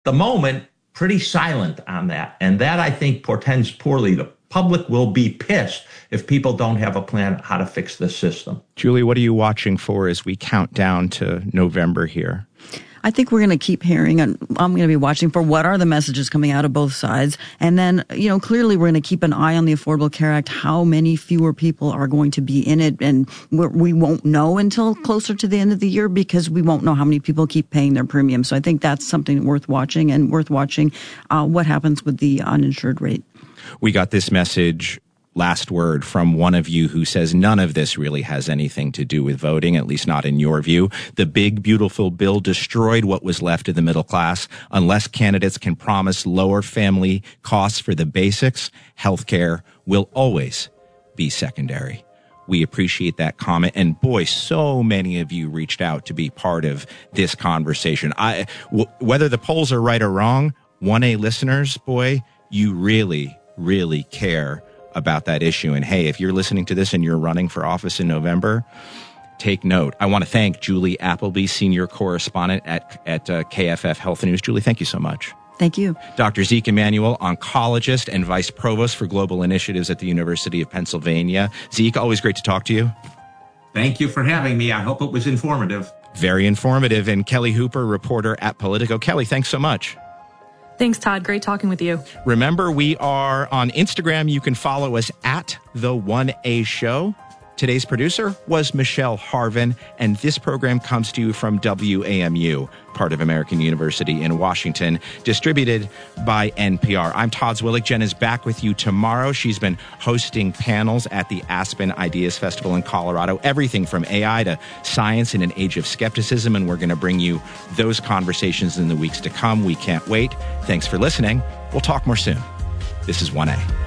the moment, pretty silent on that. And that, I think, portends poorly. The public will be pissed if people don't have a plan how to fix this system. Julie, what are you watching for as we count down to November here? I think we're going to keep hearing, and I'm going to be watching for what are the messages coming out of both sides. And then, clearly we're going to keep an eye on the Affordable Care Act, how many fewer people are going to be in it. And we won't know until closer to the end of the year because we won't know how many people keep paying their premium. So I think that's something worth watching, and worth watching what happens with the uninsured rate. We got this message last word from one of you who says none of this really has anything to do with voting, at least not in your view. The big, beautiful bill destroyed what was left of the middle class. Unless candidates can promise lower family costs for the basics, healthcare will always be secondary. We appreciate that comment. And boy, so many of you reached out to be part of this conversation. Whether the polls are right or wrong, 1A listeners, boy, you really, really care about that issue. And hey, if you're listening to this and you're running for office in November, take note. I want to thank Julie Appleby, senior correspondent at KFF Health News. Julie, thank you so much. Thank you. Dr. Zeke Emanuel, oncologist and vice provost for global initiatives at the University of Pennsylvania. Zeke, always great to talk to you. Thank you for having me. I hope it was informative. Very informative. And Kelly Hooper, reporter at Politico. Kelly, thanks so much. Thanks, Todd. Great talking with you. Remember, we are on Instagram. You can follow us at The 1A Show. Today's producer was Michelle Harvin, and this program comes to you from WAMU, part of American University in Washington, distributed by NPR. I'm Todd Zwillig. Jen is back with you tomorrow. She's been hosting panels at the Aspen Ideas Festival in Colorado, everything from AI to science in an age of skepticism, and we're going to bring you those conversations in the weeks to come. We can't wait. Thanks for listening. We'll talk more soon. This is 1A.